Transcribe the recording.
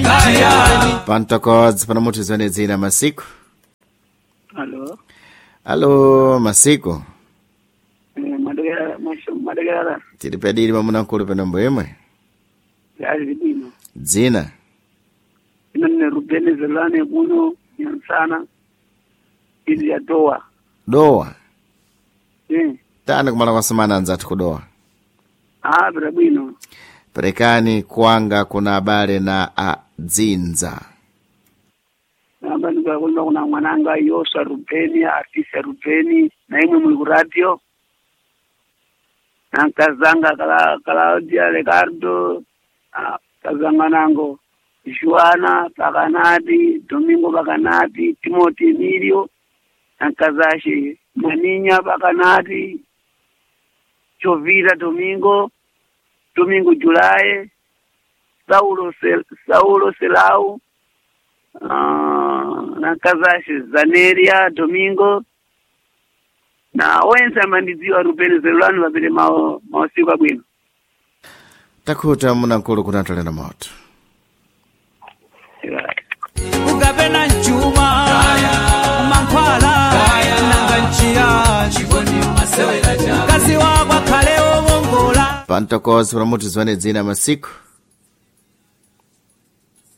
njiani. Pantokods pana mutu zone zina masiku. Halo masiku. Madagara. Tilipedili mamuna nkulu penombo yemwe. Yazi bino. Zina. Nne Rubeni Zelane kuno nyansana. Ili ya doa. Doa. Tana kumala kwa samana nzatu kudoa. Bila bino. Perekani kuanga kuna habari na Zinza. Namba nika kuna mwananga Yosa Rubeni, artista Rubeni, na imwe mwiguradio. Na kazanga Claudia Ricardo, kazanga nango Joana Paganati, Domingo Paganati, Timothy Emilio, na kazashi Maninya Paganati, Chovira Domingo Julai, Saulo Selau, na kazashi Zaneria Domingo, na wenza mandiziwa Rubeni Zelani wabile mawasiwa bwino. Takuta muna nkulu kunatole na moto. Ugabena nchuma mankwala nanganchia kazi wagwa kaleo mongola. Pantokozi pana mutu zwane zina masiku.